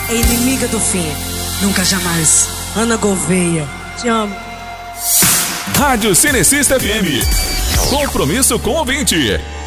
é inimiga do fim. Nunca jamais. Ana Gouveia, te amo. Rádio Cinecista FM. Compromisso com o ouvinte.